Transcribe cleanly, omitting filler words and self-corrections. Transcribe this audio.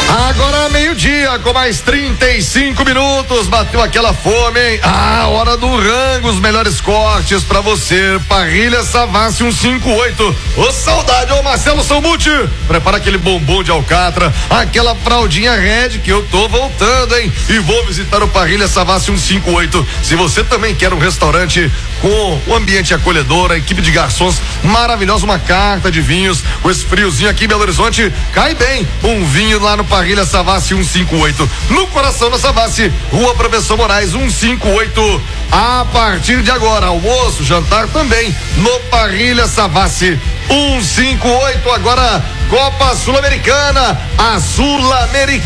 Agora meio-dia, com mais 35 minutos, bateu aquela fome, hein? Hora do rango, os melhores cortes pra você. Parrilha Savassi 158. Ô, saudade, ô Marcelo Salmuti. Prepara aquele bombom de alcatra, aquela fraldinha red que eu tô voltando, hein? E vou visitar o Parrilha Savassi 158. Se você também quer um restaurante com o ambiente acolhedor, a equipe de garçons maravilhosa, uma carta de vinhos, com esse friozinho aqui em Belo Horizonte, cai bem um vinho lá no Parrilha Savassi 158, no coração da Savassi, Rua Professor Moraes 158. A partir de agora, almoço, jantar também no Parrilha Savassi 158. Agora Copa Sul-Americana, a Sul-Americana